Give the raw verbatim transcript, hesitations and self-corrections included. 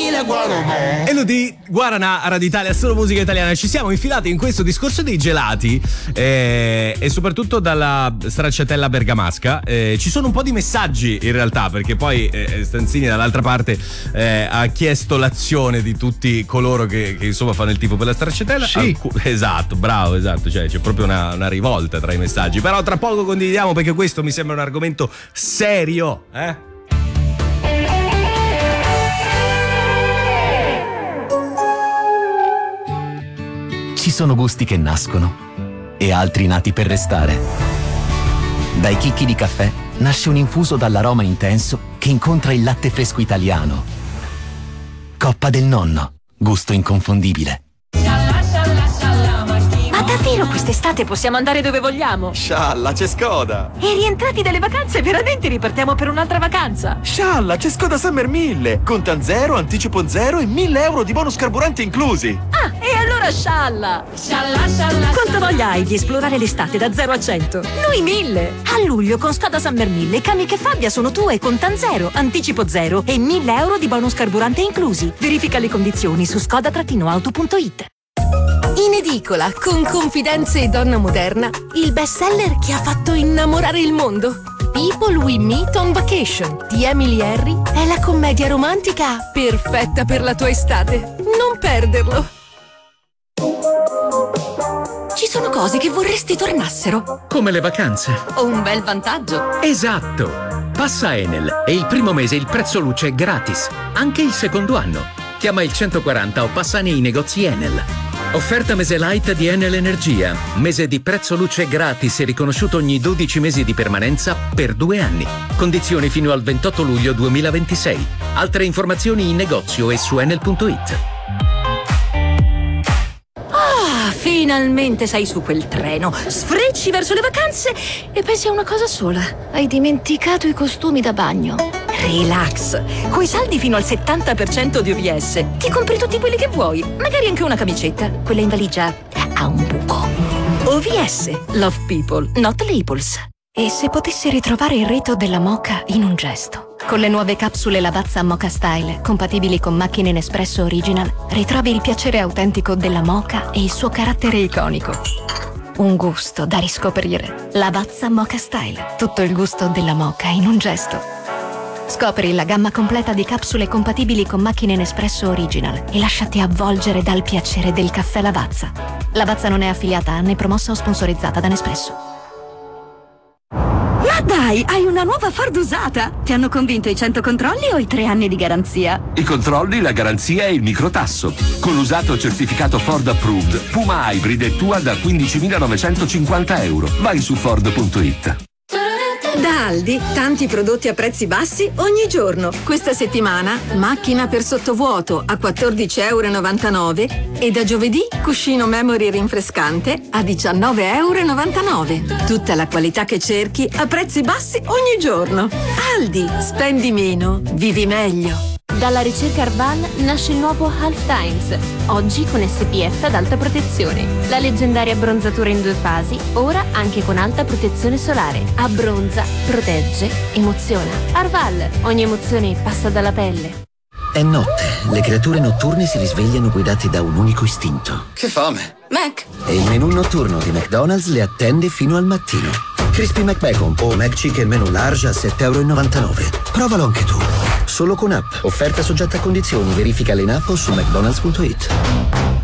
Elodie Guaraná a Radio Italia, solo musica italiana. Ci siamo infilati in questo discorso dei gelati eh, e soprattutto dalla stracciatella bergamasca. Eh, ci sono un po' di messaggi in realtà, perché poi eh, Stanzini dall'altra parte eh, ha chiesto l'azione di tutti coloro che, che insomma fanno il tifo per la stracciatella. Sì. Alcu- esatto, bravo, esatto, cioè c'è proprio una, una rivolta tra i messaggi. Però tra poco condividiamo, perché questo mi sembra un argomento serio, eh? Ci sono gusti che nascono e altri nati per restare. Dai chicchi di caffè nasce un infuso dall'aroma intenso che incontra il latte fresco italiano. Coppa del Nonno, gusto inconfondibile. Ma davvero quest'estate possiamo andare dove vogliamo? Scialla, c'è Skoda! E rientrati dalle vacanze, veramente ripartiamo per un'altra vacanza? Scialla, c'è Skoda Summer mille! Contan zero, anticipo zero e mille euro di bonus carburante inclusi! Ah, e allora scialla! Scialla, scialla! Quanta voglia hai di esplorare l'estate da zero a cento? Noi mille! A luglio con Skoda Summer mille, Kamiq e Fabia sono tue, contan zero, anticipo zero e mille euro di bonus carburante inclusi. Verifica le condizioni su skoda auto punto it. In edicola, con Confidenze e Donna Moderna, il bestseller che ha fatto innamorare il mondo. People We Meet on Vacation di Emily Henry è la commedia romantica perfetta per la tua estate. Non perderlo! Ci sono cose che vorresti tornassero. Come le vacanze. O un bel vantaggio. Esatto! Passa Enel e il primo mese il prezzo luce è gratis. Anche il secondo anno. Chiama il centoquaranta o passa nei negozi Enel. Offerta mese light di Enel Energia. Mese di prezzo luce gratis e riconosciuto ogni dodici mesi di permanenza per due anni. Condizioni fino al ventotto luglio duemilaventisei. Altre informazioni in negozio e su enel punto it. Ah, finalmente sei su quel treno. Sfrecci verso le vacanze e pensi a una cosa sola. Hai dimenticato i costumi da bagno. Relax, coi saldi fino al settanta per cento di O V S ti compri tutti quelli che vuoi, magari anche una camicetta. Quella in valigia ha un buco. O V S, love people, not labels. E se potessi ritrovare il rito della moka in un gesto? Con le nuove capsule Lavazza Moka Style, compatibili con macchine Nespresso Original, ritrovi il piacere autentico della moka e il suo carattere iconico. Un gusto da riscoprire. Lavazza Moka Style, tutto il gusto della moka in un gesto. Scopri la gamma completa di capsule compatibili con macchine Nespresso Original e lasciati avvolgere dal piacere del caffè Lavazza. Lavazza non è affiliata né promossa o sponsorizzata da Nespresso. Ma dai, hai una nuova Ford usata! Ti hanno convinto i cento controlli o i tre anni di garanzia? I controlli, la garanzia e il microtasso. Con l'usato certificato Ford Approved, Puma Hybrid è tua da quindicimilanovecentocinquanta euro. Vai su ford punto it. Da Aldi, tanti prodotti a prezzi bassi ogni giorno. Questa settimana, macchina per sottovuoto a quattordici e novantanove euro e da giovedì, cuscino memory rinfrescante a diciannove e novantanove euro. Tutta la qualità che cerchi a prezzi bassi ogni giorno. Aldi, spendi meno, vivi meglio. Dalla ricerca Arval nasce il nuovo Half Times, oggi con S P F ad alta protezione. La leggendaria abbronzatura in due fasi, ora anche con alta protezione solare. Abbronza, protegge, emoziona. Arval, ogni emozione passa dalla pelle. È notte, le creature notturne si risvegliano guidate da un unico istinto. Che fame! Mac! E il menù notturno di McDonald's le attende fino al mattino. Crispy McBacon o McChicken menù large a sette e novantanove euro. Provalo anche tu. Solo con app. Offerta soggetta a condizioni. Verifica in app o su mcdonalds punto it.